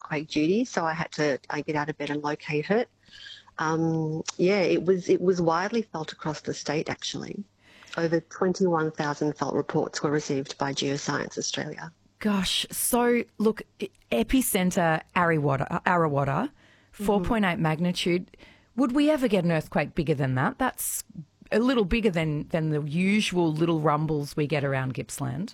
earthquake duty, so I get out of bed and locate it. Yeah, it was widely felt across the state actually. Over 21,000 fault reports were received by Geoscience Australia. Gosh, so look, epicenter Arawada, 4.8 magnitude. Would we ever get an earthquake bigger than that? That's a little bigger than the usual little rumbles we get around Gippsland.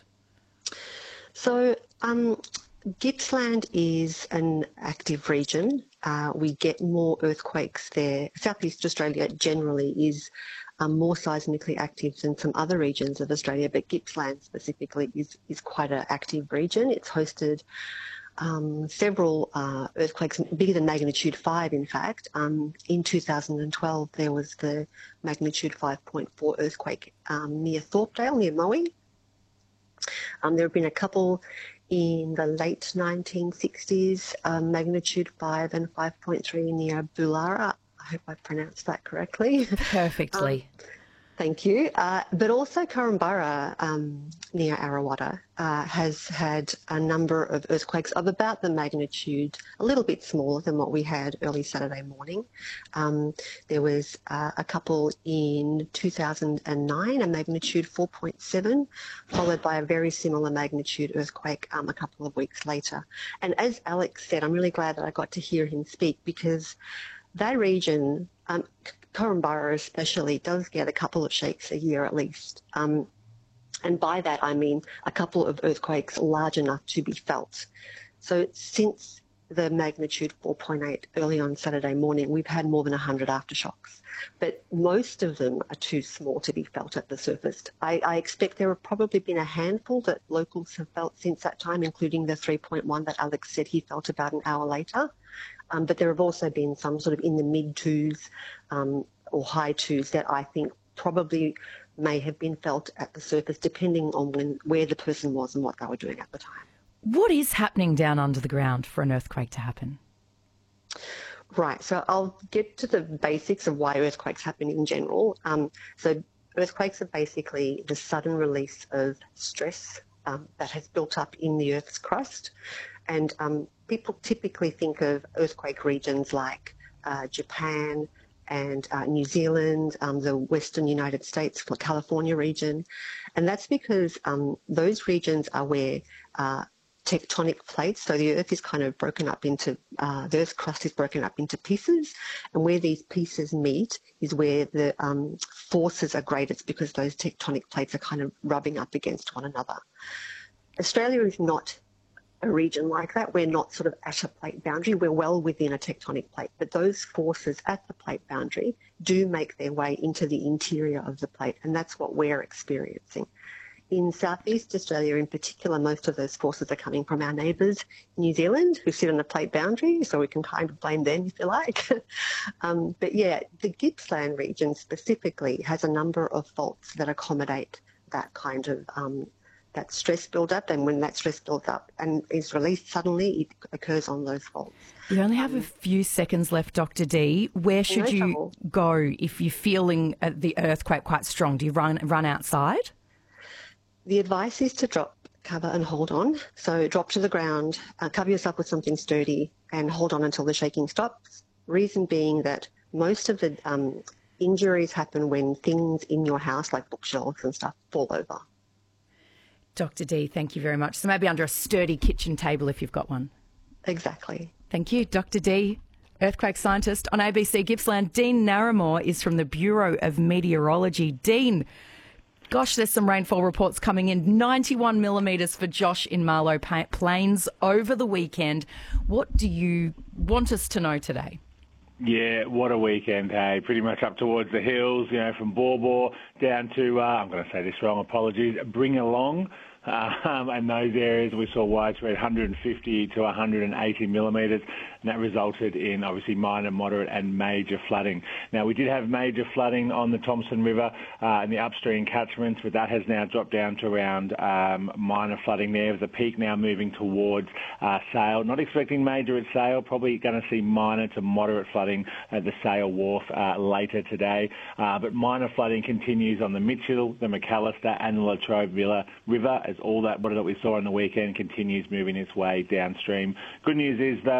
So Gippsland is an active region. We get more earthquakes there. Southeast Australia generally is more seismically active than some other regions of Australia, but Gippsland specifically is quite an active region. It's hosted several earthquakes bigger than magnitude 5, in fact. In 2012, there was the magnitude 5.4 earthquake near Thorpedale, near Moe. There have been a couple in the late 1960s, magnitude 5 and 5.3 near Boolarra. I hope I pronounced that correctly. Perfectly. Thank you. But also Korumburra near Arawada has had a number of earthquakes of about the magnitude, a little bit smaller than what we had early Saturday morning. There was a couple in 2009, a magnitude 4.7, followed by a very similar magnitude earthquake a couple of weeks later. And as Alex said, I'm really glad that I got to hear him speak, because that region, Korumburra especially, does get a couple of shakes a year at least. And by that I mean a couple of earthquakes large enough to be felt. So since the magnitude 4.8 early on Saturday morning, we've had more than 100 aftershocks. But most of them are too small to be felt at the surface. I expect there have probably been a handful that locals have felt since that time, including the 3.1 that Alex said he felt about an hour later. But there have also been some sort of in the mid-2s or high 2s that I think probably may have been felt at the surface, depending on where the person was and what they were doing at the time. What is happening down under the ground for an earthquake to happen? Right, so I'll get to the basics of why earthquakes happen in general. So earthquakes are basically the sudden release of stress that has built up in the Earth's crust. And people typically think of earthquake regions like Japan and New Zealand, the Western United States, California region. And that's because those regions are where tectonic plates, so the Earth is kind of broken up into, the Earth's crust is broken up into pieces, and where these pieces meet is where the forces are greatest, because those tectonic plates are kind of rubbing up against one another. Australia is not a region like that. We're not sort of at a plate boundary. We're well within a tectonic plate, but those forces at the plate boundary do make their way into the interior of the plate, and that's what we're experiencing. In Southeast Australia in particular, most of those forces are coming from our neighbours, New Zealand, who sit on the plate boundary, so we can kind of blame them if you like. But yeah, the Gippsland region specifically has a number of faults that accommodate that kind of that stress build-up, and when that stress builds up and is released suddenly, it occurs on those faults. You only have a few seconds left, Dr. D. Where should you go if you're feeling the earthquake quite strong? Do you run outside? The advice is to drop, cover and hold on. So drop to the ground, cover yourself with something sturdy and hold on until the shaking stops. Reason being that most of the injuries happen when things in your house, like bookshelves and stuff, fall over. Dr. D, thank you very much. So maybe under a sturdy kitchen table if you've got one. Exactly. Thank you, Dr. D, earthquake scientist on ABC Gippsland. Dean Narramore is from the Bureau of Meteorology. Dean, gosh, there's some rainfall reports coming in. 91 millimetres for Josh in Marlow Plains over the weekend. What do you want us to know today? Yeah, what a weekend, hey. Pretty much up towards the hills, you know, from Bawbaw down to, I'm going to say this wrong, apologies, Bringalong. And those areas we saw widespread 150 to 180 millimetres, and that resulted in obviously minor, moderate and major flooding. Now, we did have major flooding on the Thomson River in the upstream catchments, but that has now dropped down to around minor flooding there, with the peak now moving towards Sale. Not expecting major at Sale, probably going to see minor to moderate flooding at the Sale Wharf later today. But minor flooding continues on the Mitchell, the McAllister and the Latrobe River, as all that water that we saw on the weekend continues moving its way downstream. Good news is, though,